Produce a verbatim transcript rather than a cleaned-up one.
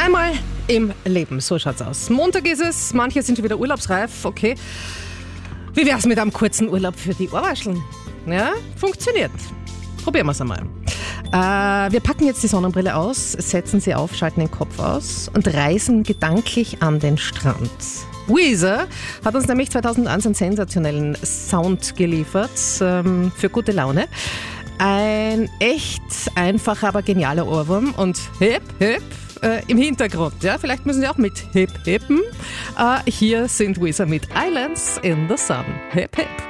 Einmal im Leben, so schaut's aus. Montag ist es, manche sind schon wieder urlaubsreif, okay. Wie wär's mit einem kurzen Urlaub für die Ohrwascheln? Ja, funktioniert. Probieren wir's einmal. Äh, wir packen jetzt die Sonnenbrille aus, setzen sie auf, schalten den Kopf aus und reisen gedanklich an den Strand. Weezer hat uns nämlich zweitausendeins einen sensationellen Sound geliefert ähm, für gute Laune. Ein echt einfacher, aber genialer Ohrwurm und hip, hip äh, im Hintergrund. Ja, vielleicht müssen Sie auch mit hip, hippen. Äh, hier sind Weezer mit Islands in the Sun. Hip, hip.